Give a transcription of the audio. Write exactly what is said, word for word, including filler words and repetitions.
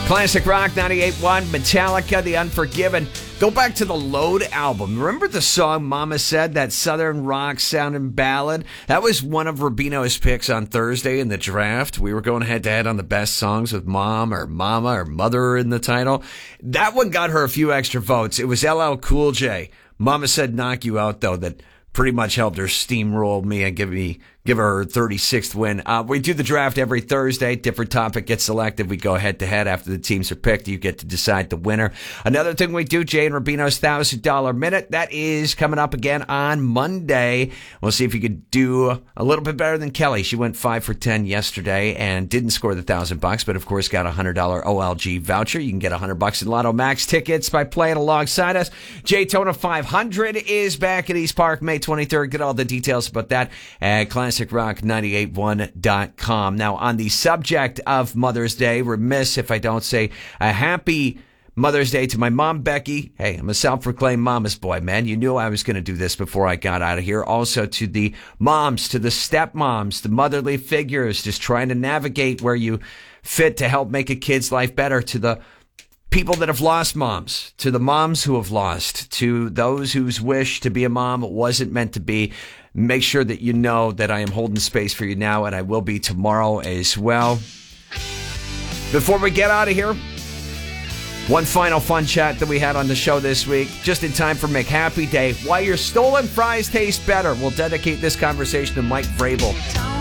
Classic Rock ninety-eight point one, Metallica, The Unforgiven. Go back to the Load album. Remember the song Mama Said, that southern rock sounding ballad? That was one of Rubino's picks on Thursday in the draft. We were going head to head on the best songs with Mom or Mama or Mother in the title. That one got her a few extra votes. It was L L Cool J. Mama Said Knock You Out, though, that pretty much helped her steamroll me and give me give her her thirty-sixth win. Uh, we do the draft every Thursday. Different topic gets selected. We go head to head after the teams are picked. You get to decide the winner. Another thing we do, Jay and Rubino's one thousand dollars Minute. That is coming up again on Monday. We'll see if you could do a little bit better than Kelly. She went five for ten yesterday and didn't score the thousand bucks, but of course got a one hundred dollars O L G voucher. You can get one hundred bucks in Lotto Max tickets by playing alongside us. Daytona five hundred is back at East Park May twenty-third. Get all the details about that at classic rock ninety-eight one dot com. Now, on the subject of Mother's Day, remiss if I don't say a happy Mother's Day to my mom, Becky. Hey, I'm a self-proclaimed mama's boy, man. You knew I was going to do this before I got out of here. Also to the moms, to the stepmoms, the motherly figures, just trying to navigate where you fit to help make a kid's life better. To the people that have lost moms, to the moms who have lost, to those whose wish to be a mom wasn't meant to be. Make sure that you know that I am holding space for you now, and I will be tomorrow as well. Before we get out of here, one final fun chat that we had on the show this week, just in time for McHappy Day. Why your stolen fries taste better. We'll dedicate this conversation to Mike Vrabel.